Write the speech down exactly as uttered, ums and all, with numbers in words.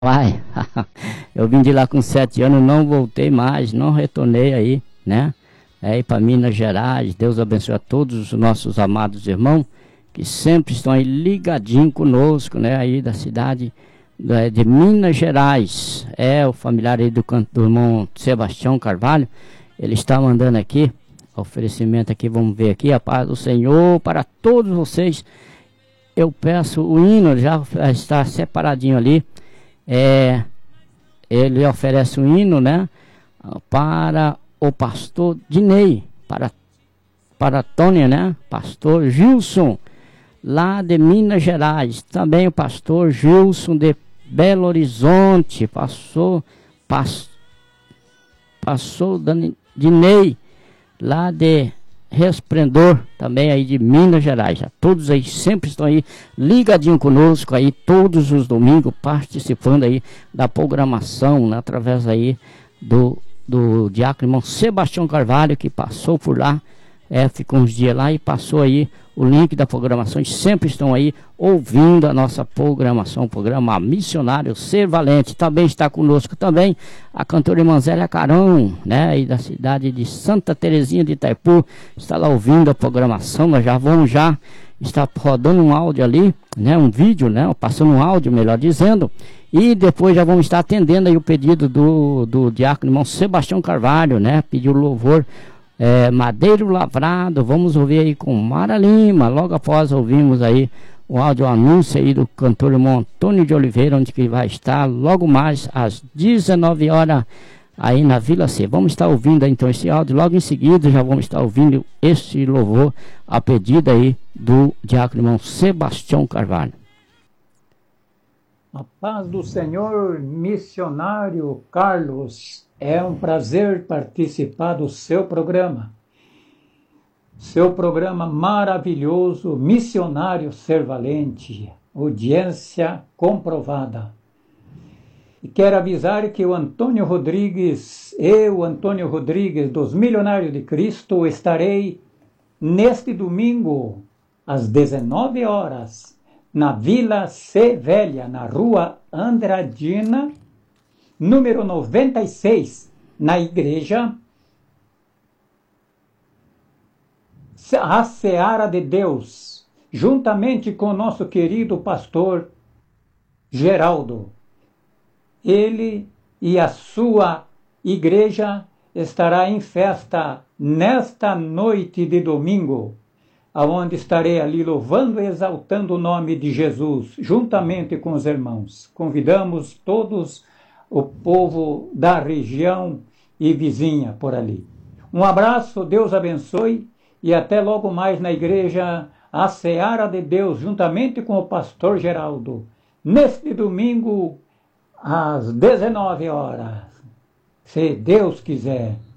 Pai, eu vim de lá com sete anos, não voltei mais, não retornei aí, né? Aí para Minas Gerais. Deus abençoe a todos os nossos amados irmãos que sempre estão aí ligadinho conosco, né? Aí da cidade de Minas Gerais. É o familiar aí do, do irmão Sebastião Carvalho. Ele está mandando aqui oferecimento aqui, vamos ver aqui, a paz do Senhor para todos vocês. Eu peço o hino, já está separadinho ali. É, ele oferece um hino, né, para o pastor Dinei, para, para a Tônia, né, pastor Gilson, lá de Minas Gerais, também o pastor Gilson de Belo Horizonte, passou, pass, passou Dinei, lá de Resplendor, também aí de Minas Gerais. Já todos aí sempre estão aí ligadinho conosco aí todos os domingos, participando aí da programação, né, através aí do, do diácono irmão Sebastião Carvalho, que passou por lá, é, ficou uns dias lá e passou aí o link da programação, e sempre estão aí ouvindo a nossa programação, o programa Missionário Ser Valente. Também está conosco também a cantora irmã Zélia Carão, né, aí da cidade de Santa Terezinha de Itaipu, está lá ouvindo a programação. Nós já vamos já estar rodando um áudio ali, né, um vídeo, né, passando um áudio, melhor dizendo, e depois já vamos estar atendendo aí o pedido do, do diácono irmão Sebastião Carvalho, né, pediu louvor, É, Madeiro Lavrado. Vamos ouvir aí com Mara Lima. Logo após ouvimos aí o áudio anúncio aí do cantor irmão Antônio de Oliveira, onde que vai estar logo mais às dezenove horas aí na Vila C. Vamos estar ouvindo aí, então esse áudio, logo em seguida já vamos estar ouvindo esse louvor a pedido aí do diácono irmão Sebastião Carvalho. A paz do Senhor, missionário Carlos. É um prazer participar do seu programa. Seu programa maravilhoso, Missionário Ser Valente, audiência comprovada. E quero avisar que o Antônio Rodrigues, eu, Antônio Rodrigues, dos Milionários de Cristo, estarei neste domingo, às dezenove horas, na Vila C Velha, na Rua Andradina, número noventa e seis, na igreja A Seara de Deus, juntamente com o nosso querido pastor Geraldo. Ele e a sua igreja estará em festa nesta noite de domingo, aonde estarei ali louvando e exaltando o nome de Jesus, juntamente com os irmãos. Convidamos todos o povo da região e vizinha por ali. Um abraço, Deus abençoe e até logo mais na igreja A Seara de Deus, juntamente com o pastor Geraldo, neste domingo às dezenove horas, se Deus quiser.